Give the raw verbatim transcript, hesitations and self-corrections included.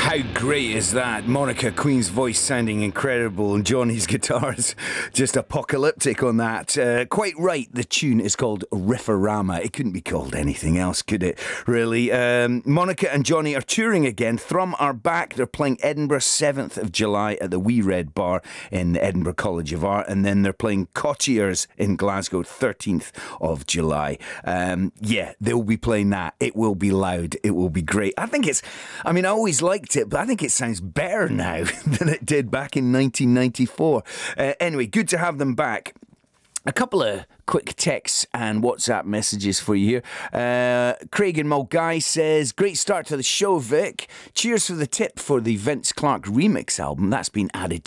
How great is that? Monica Queen's voice sounding incredible and Johnny's guitars just apocalyptic on that. Uh, quite right, the tune is called Riffarama. It couldn't be called anything else, could it? Really. Um, Monica and Johnny are touring again. Thrum are back. They're playing Edinburgh seventh of July at the Wee Red Bar in the Edinburgh College of Art, and then they're playing Cottiers in Glasgow thirteenth of July. Um, yeah, they'll be playing that. It will be loud. It will be great. I think it's, I mean, I always liked it, but I think it sounds better now than it did back in nineteen ninety-four. Uh, anyway, good to have them back. A couple of quick texts and WhatsApp messages for you here. Uh, Craig in Mulgai says, great start to the show, Vic. Cheers for the tip for the Vince Clarke remix album. That's been added